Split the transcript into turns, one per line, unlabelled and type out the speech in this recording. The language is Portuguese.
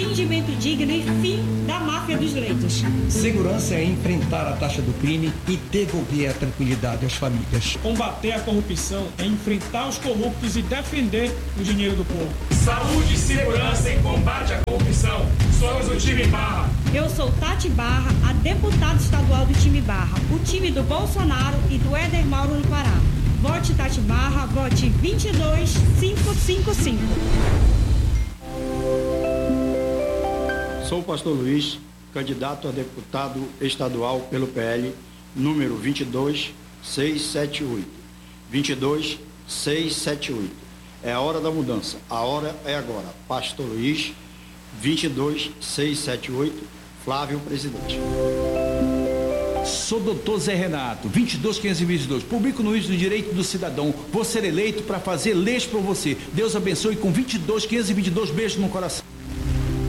atendimento digno e fim da máfia dos leitos.
Segurança é enfrentar a taxa do crime e devolver a tranquilidade às famílias.
Combater a corrupção é enfrentar os corruptos e defender o dinheiro do povo.
Saúde, segurança e combate à corrupção. Somos o time Barra.
Eu sou Tati Barra, a deputada estadual do time Barra, o time do Bolsonaro e do Éder Mauro no Pará. Vote Tati Barra, vote 22555.
Sou o pastor Luiz, candidato a deputado estadual pelo PL, número 22678. 22678. É a hora da mudança, a hora é agora. Pastor Luiz, 22678, Flávio Presidente.
Sou doutor Zé Renato, 22522. Publico no Índice do Direito do Cidadão. Vou ser eleito para fazer leis para você. Deus abençoe com 22522. Beijo no coração.